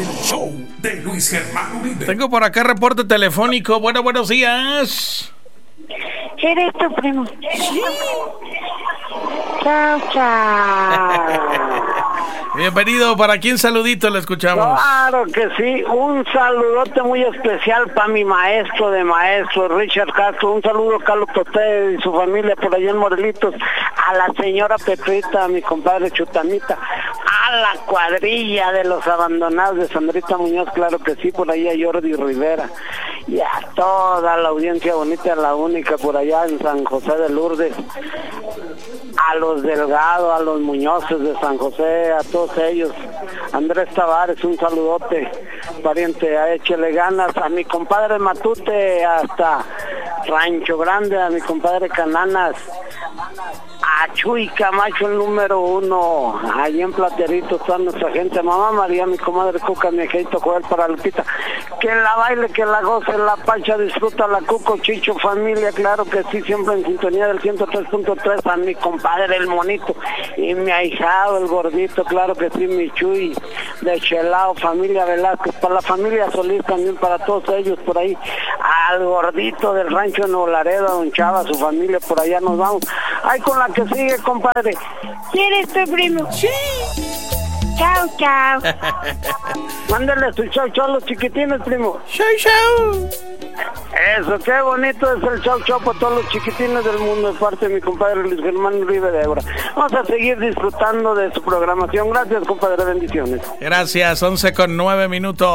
El show de Luis Germán Uribe. Tengo por acá reporte telefónico. Buenos días. ¿Eres tu primo? Sí. Chao, chao. Bienvenido. ¿Para quién saludito le escuchamos? Claro que sí, un saludote muy especial para mi maestro de maestros, Richard Castro. Un saludo a Carlos Toté y su familia por allá en Morelitos, a la señora Petrita, a mi compadre Chutamita, a la cuadrilla de los abandonados de Sandrita Muñoz, claro que sí, por ahí a Jordi Rivera, y a toda la audiencia bonita, la única por allá en San José de Lourdes, a los Delgado, a los Muñozes de San José, a todos ellos. Andrés Tavares, un saludote, pariente, a échele ganas, a mi compadre Matute hasta Rancho Grande, a mi compadre Cananas, a Chuy Camacho, el número 1, allí en Platerito está nuestra gente, mamá María, mi comadre Cuca, mi ejército Joel para Lupita, que la baile, que la goce, la pancha, disfruta la Cuco, Chicho, familia, claro que sí, siempre en sintonía del 103.3, a mi compadre el Monito, y mi ahijado, el Gordito, claro que sí, mi Chuy, de Chelao, familia Velázquez, para la familia Solís también, para todos ellos por ahí, al Gordito del rancho en Olaredo, a don Chava, su familia, por allá nos vamos. Ay, con la que sigue, compadre. ¿Eres tu primo? Sí. Chao, chao. Mándale su chau chau a los chiquitines, primo. Chau, chau. Eso, qué bonito es el chau chau para todos los chiquitines del mundo, de parte de mi compadre Luis Germán Uribe de Ebra. Vamos a seguir disfrutando de su programación. Gracias, compadre, bendiciones. Gracias, 11:09.